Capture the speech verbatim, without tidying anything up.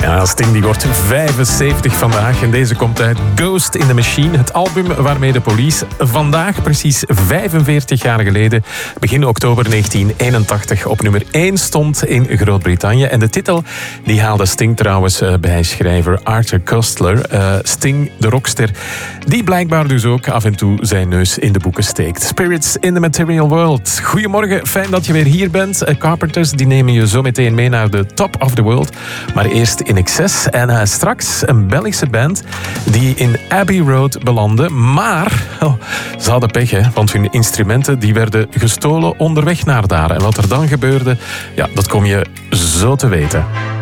Ja, Sting die wordt vijfenzeventig vandaag en deze komt uit Ghost in the Machine. Het album waarmee de Police vandaag precies vijfenveertig jaar geleden, begin oktober negentien eenentachtig, op nummer één stond in Groot-Brittannië. En de titel die haalde Sting trouwens bij schrijver Arthur Koestler. Uh, Sting, de rockster, die blijkbaar dus ook af en toe zijn neus in de boeken steekt. Spirits in the Material World. Goedemorgen, fijn dat je weer hier bent. Carpenters die nemen je zo meteen mee naar de Top of the World. Maar eerst In Excess en uh, straks een Belgische band die in Abbey Road belandde. Maar oh, ze hadden pech, hè, want hun instrumenten die werden gestolen onderweg naar daar. En wat er dan gebeurde, ja, dat kom je zo te weten.